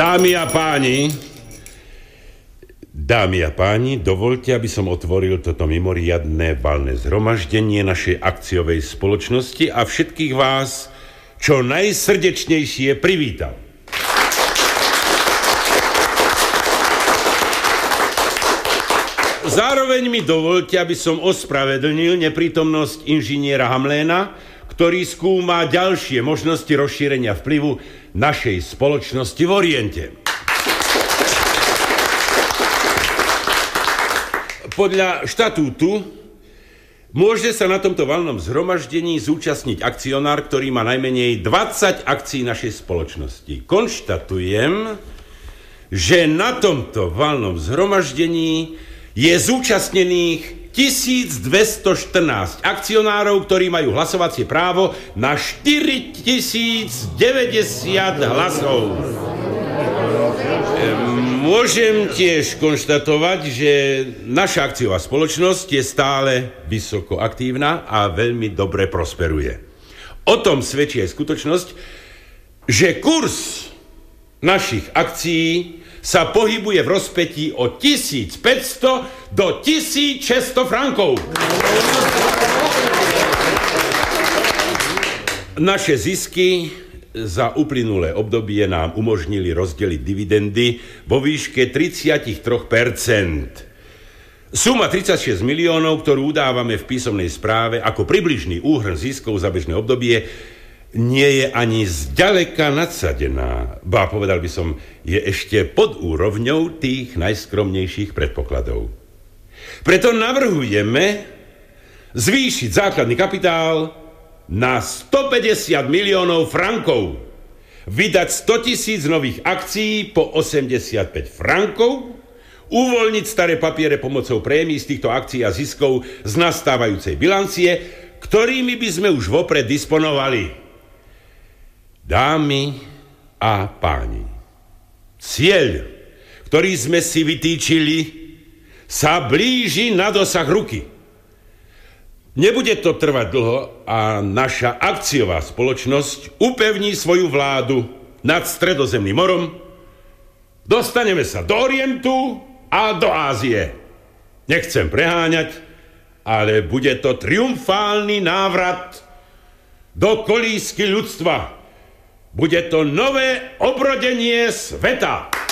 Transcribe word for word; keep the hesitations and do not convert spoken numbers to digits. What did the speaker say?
Dámy a páni, dámy a páni, dovoľte, aby som otvoril toto mimoriadne valné zhromaždenie našej akciovej spoločnosti a všetkých vás čo najsrdečnejšie privítal. Zároveň mi dovoľte, aby som ospravedlnil neprítomnosť inžiniera Hamléna, ktorý skúma ďalšie možnosti rozšírenia vplyvu našej spoločnosti v Oriente. Podľa štatútu môže sa na tomto valnom zhromaždení zúčastniť akcionár, ktorý má najmenej dvadsať akcií našej spoločnosti. Konštatujem, že na tomto valnom zhromaždení je zúčastnených tisícdvestoštrnásť akcionárov, ktorí majú hlasovacie právo na štyritisícdeväťdesiat hlasov. Môžem tiež konštatovať, že naša akciová spoločnosť je stále vysoko aktívna a veľmi dobre prosperuje. O tom svedčí aj skutočnosť, že kurz našich akcií sa pohybuje v rozpätí od tisícpäťsto do tisícšesťsto frankov. Naše zisky za uplynulé obdobie nám umožnili rozdeliť dividendy vo výške tridsaťtri percent. Suma tridsaťšesť miliónov, ktorú udávame v písomnej správe ako približný úhrn ziskov za bežné obdobie, nie je ani zďaleka nadsadená. Ba, povedal by som, je ešte pod úrovňou tých najskromnejších predpokladov. Preto navrhujeme zvýšiť základný kapitál na stopäťdesiat miliónov frankov, vydať stotisíc nových akcií po osemdesiatpäť frankov, uvoľniť staré papiere pomocou prémií z týchto akcií a ziskov z nastávajúcej bilancie, ktorými by sme už vopred disponovali. Dámy a páni, cieľ, ktorý sme si vytýčili, sa blíži na dosah ruky. Nebude to trvať dlho a naša akciová spoločnosť upevní svoju vládu nad Stredozemným morom. Dostaneme sa do Orientu a do Ázie. Nechcem preháňať, ale bude to triumfálny návrat do kolísky ľudstva. Bude to nové obrodenie sveta.